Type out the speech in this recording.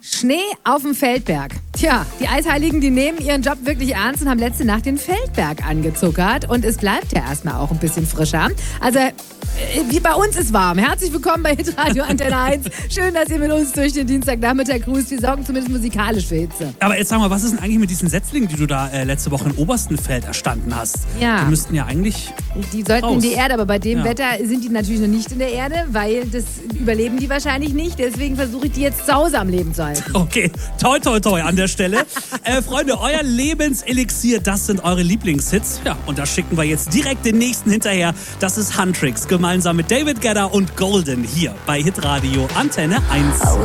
Schnee auf dem Feldberg. Tja, die Eisheiligen, die nehmen ihren Job wirklich ernst und haben letzte Nacht den Feldberg angezuckert. Und es bleibt ja erstmal auch ein bisschen frischer. Also, wie bei uns ist warm. Herzlich willkommen bei Hitradio Antenne 1. Schön, dass ihr mit uns durch den Dienstagnachmittag cruist. Wir sorgen zumindest musikalisch für Hitze. Aber jetzt sag mal, was ist denn eigentlich mit diesen Setzlingen, die du da letzte Woche in Oberstenfeld erstanden hast? Ja. Die müssten ja eigentlich Die sollten raus. in die Erde, aber bei dem Ja. Wetter sind die natürlich noch nicht in der Erde, weil das überleben die wahrscheinlich nicht. Deswegen versuche ich die jetzt zu Hause am Leben zu halten. Okay, toi toi toi an der Stelle. Freunde, euer Lebenselixier, das sind eure Lieblingshits. Ja, und da schicken wir jetzt direkt den nächsten hinterher. Das ist Huntrix, gemeinsam mit David Guetta und Golden hier bei Hitradio Antenne 1.